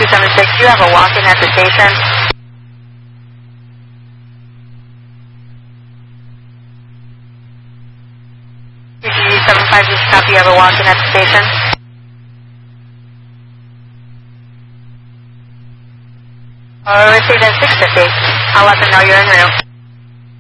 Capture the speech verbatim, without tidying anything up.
two seven six, you have a walk-in at the station. P G seven five, just copy, you have a walk-in at the station. Oh, receive at six fifty. I'll let them know you're en route.